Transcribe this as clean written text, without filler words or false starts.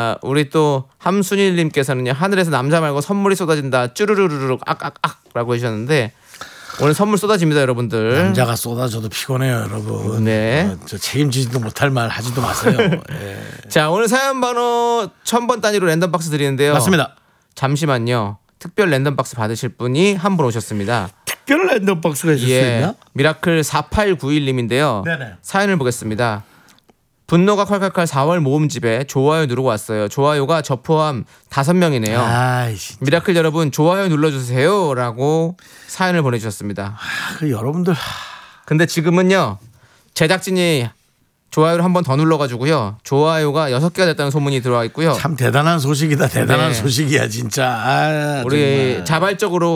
자, 우리 또 함순일님께서는요, 하늘에서 남자 말고 선물이 쏟아진다, 쭈르르르륵 악악악라고 해주셨는데, 오늘 선물 쏟아집니다, 여러분들. 남자가 쏟아져도 피곤해요, 여러분. 네. 저 책임지지도 못할 말 하지도 마세요. 예. 자, 오늘 사연 번호 1000번 단위로 랜덤 박스 드리는데요. 맞습니다. 잠시만요. 특별 랜덤 박스 받으실 분이 한 분 오셨습니다. 특별 랜덤 박스가 있을 수 있나? 미라클 4891님인데요. 네네. 사연을 보겠습니다. 분노가 콸콸콸 4월 모음집에 좋아요 누르고 왔어요. 좋아요가 저 포함 5명이네요. 아이씨. 미라클 여러분 좋아요 눌러주세요 라고 사연을 보내주셨습니다. 여러분들. 근데 지금은요, 제작진이 좋아요를 한 번 더 눌러가지고요, 좋아요가 6개가 됐다는 소문이 들어와 있고요. 참 대단한 소식이다. 대단한 네. 소식이야 진짜. 우리 정말. 자발적으로